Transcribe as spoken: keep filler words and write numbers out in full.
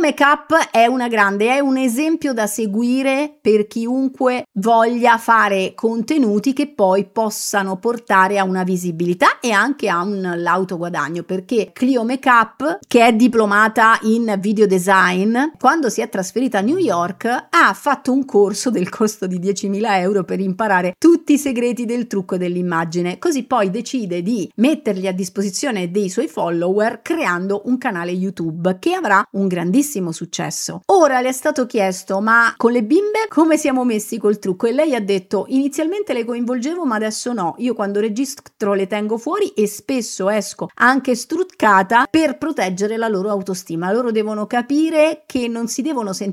Makeup è una grande, è un esempio da seguire per chiunque voglia fare contenuti che poi possano portare a una visibilità e anche a un lauto guadagno, perché Clio Makeup, che è diplomata in video design, quando si è trasferita a New York ha fatto un corso del costo di diecimila euro per imparare tutti i segreti del trucco e dell'immagine, così poi decide di metterli a disposizione dei suoi follower creando un canale YouTube che avrà un grandissimo successo. Ora le è stato chiesto: ma con le bimbe come siamo messi col trucco? E lei ha detto: inizialmente le coinvolgevo, ma adesso no, io quando registro le tengo fuori e spesso esco anche struccata per proteggere la loro autostima. Loro devono capire che non si devono sentire